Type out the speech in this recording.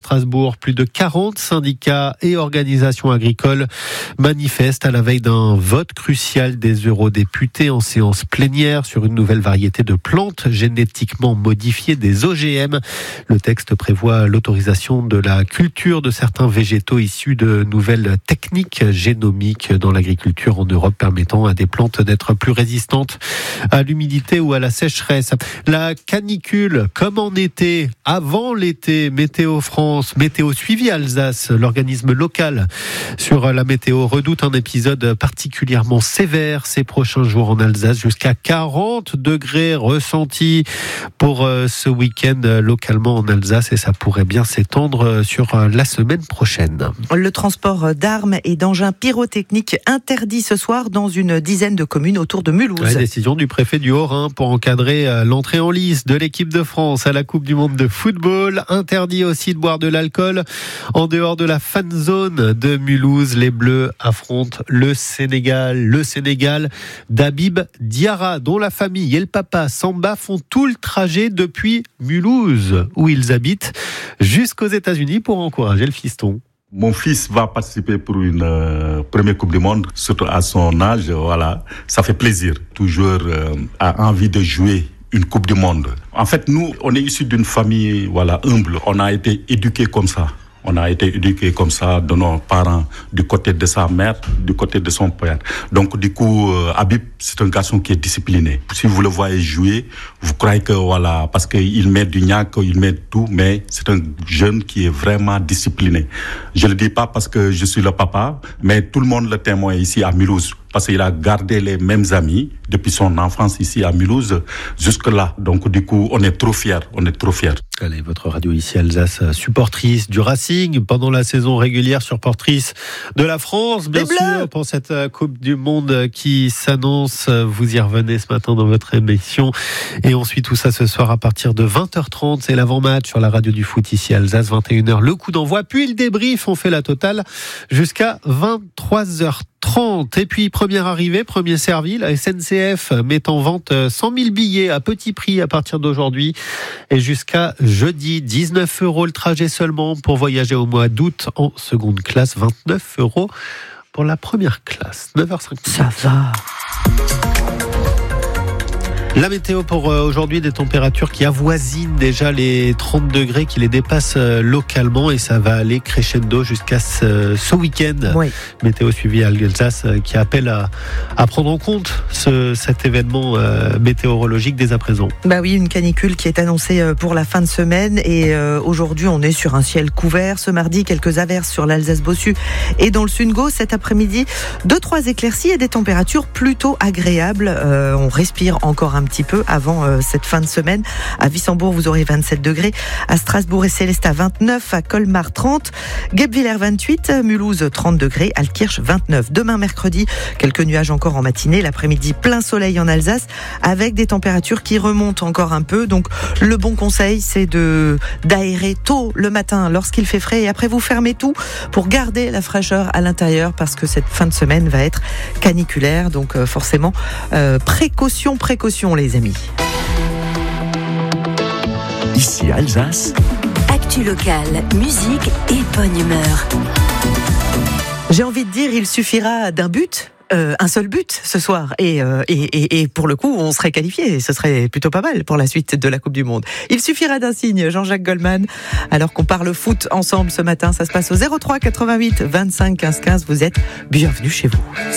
Strasbourg. Plus de 40 syndicats et organisations agricoles manifestent à la veille d'un vote crucial des eurodéputés en séance plénière sur une nouvelle variété de plantes génétiquement modifiées, des OGM. Le texte prévoit l'autorisation de la culture de certains végétaux issus de nouvelles techniques génomiques dans l'agriculture en Europe, permettant à des plantes d'être plus résistantes à l'humidité ou à la sécheresse. La canicule, comme en été, avant l'été, Météo France, Météo Suivi Alsace, l'organisme local sur la météo, redoute un épisode particulièrement sévère ces prochains jours en Alsace, jusqu'à 40 degrés ressentis pour ce week-end localement en Alsace, et ça pourrait bien s'étendre sur la semaine prochaine. Le transport d'armes et d'engins pyrotechniques interdit ce soir dans une dizaine de communes autour de Mulhouse. La décision du préfet du Haut-Rhin pour encadrer l'entrée en lice de l'équipe de France à la Coupe du Monde de football. Interdit aussi de boire de l'alcool en dehors de la fan zone de Mulhouse. Les Bleus affrontent le Sénégal. Le Sénégal d'Habib Diarra, dont la famille et le papa Samba font tout le trajet depuis Mulhouse, où ils habitent, jusqu'aux États-Unis pour encourager le fiston. Mon fils va participer pour une première Coupe du Monde, surtout à son âge, voilà. Ça fait plaisir. Toujours a envie de jouer une Coupe du Monde. En fait, nous, on est issus d'une famille, voilà, humble. On a été éduqués comme ça. On a été éduqués comme ça de nos parents, du côté de sa mère, du côté de son père. Donc, du coup, Habib, c'est un garçon qui est discipliné. Si vous le voyez jouer, vous croyez que, voilà, parce qu'il met du gnac, il met tout, mais c'est un jeune qui est vraiment discipliné. Je le dis pas parce que je suis le papa, mais tout le monde le témoin ici à Mulhouse. Parce qu'il a gardé les mêmes amis depuis son enfance ici à Mulhouse jusque-là. Donc, du coup, on est trop fiers. Allez, votre radio ici Alsace, supportrice du Racing pendant la saison régulière, supportrice de la France, bien sûr, pour cette Coupe du Monde qui s'annonce. Vous y revenez ce matin dans votre émission. Et on suit tout ça ce soir à partir de 20h30. C'est l'avant-match sur la radio du foot ici Alsace, 21h. Le coup d'envoi, puis le débrief. On fait la totale jusqu'à 23h30. Et puis, première arrivée, premier servi, la SNCF met en vente 100 000 billets à petit prix à partir d'aujourd'hui et jusqu'à jeudi. 19 € le trajet seulement pour voyager au mois d'août en seconde classe, 29 € pour la première classe. 9h05. Ça va. La météo pour aujourd'hui, des températures qui avoisinent déjà les 30 degrés, qui les dépassent localement, et ça va aller crescendo jusqu'à ce week-end. Oui. Météo Suivi Alsace qui appelle à prendre en compte cet événement météorologique dès à présent. Bah oui, une canicule qui est annoncée pour la fin de semaine, et aujourd'hui on est sur un ciel couvert. Ce mardi, quelques averses sur l'Alsace-Bossu et dans le Sungo. Cet après-midi, 2-3 éclaircies et des températures plutôt agréables. On respire encore un petit peu avant cette fin de semaine. À Wissembourg, vous aurez 27 degrés. À Strasbourg et Célestat, 29. À Colmar, 30. Guebwiller, 28. Mulhouse, 30 degrés. Altkirch, 29. Demain, mercredi, quelques nuages encore en matinée. L'après-midi, plein soleil en Alsace, avec des températures qui remontent encore un peu. Donc, le bon conseil, c'est d'aérer tôt le matin lorsqu'il fait frais. Et après, vous fermez tout pour garder la fraîcheur à l'intérieur, parce que cette fin de semaine va être caniculaire. Donc, forcément, précaution, les amis. Ici Alsace. Actu locale, musique et bonne humeur. J'ai envie de dire, il suffira d'un but. Un seul but ce soir, et pour le coup on serait qualifié. Ce serait plutôt pas mal pour la suite de la Coupe du Monde. Il suffira d'un signe, Jean-Jacques Goldman. Alors qu'on parle foot ensemble ce matin, ça se passe au 03 88 25 15 15. Vous êtes bienvenue chez vous.